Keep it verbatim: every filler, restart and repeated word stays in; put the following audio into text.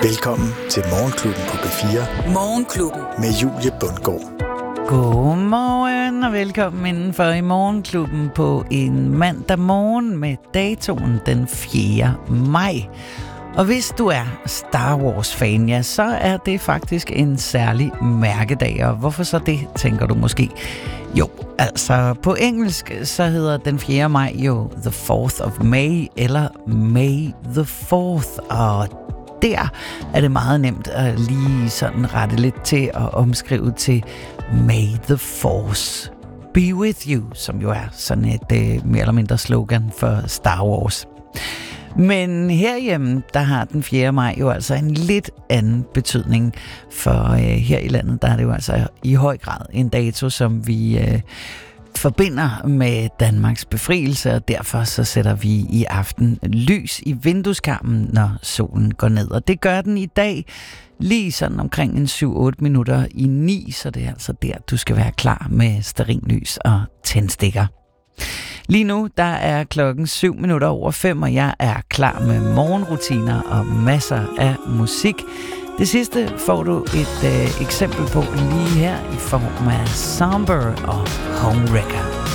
Velkommen til Morgenklubben på B fire. Morgenklubben. Med Julie Bundgaard. Godmorgen og velkommen indenfor i Morgenklubben på en mandag morgen med datoen den fjerde maj. Og hvis du er Star Wars-fan, ja, så er det faktisk en særlig mærkedag. Og hvorfor så det, tænker du måske? Jo, altså på engelsk så hedder den fjerde maj jo The fourth of May eller May the fourth. Og der er det meget nemt at lige sådan rette lidt til at omskrive til May the Force be with you, som jo er sådan et øh, mere eller mindre slogan for Star Wars. Men herhjemme, der har den fjerde maj jo altså en lidt anden betydning, for øh, her i landet, der er det jo altså i høj grad en dato, som vi øh, forbinder med Danmarks befrielse, og derfor så sætter vi i aften lys i vindueskarmen, når solen går ned. Og det gør den i dag lige sådan omkring en syv otte minutter i ni, så det er altså der, du skal være klar med stearinlys og tændstikker. Lige nu, der er klokken syv minutter over fem, og jeg er klar med morgenrutiner og masser af musik. Det sidste får du et øh, eksempel på lige her i form af Somber og Homewrecker.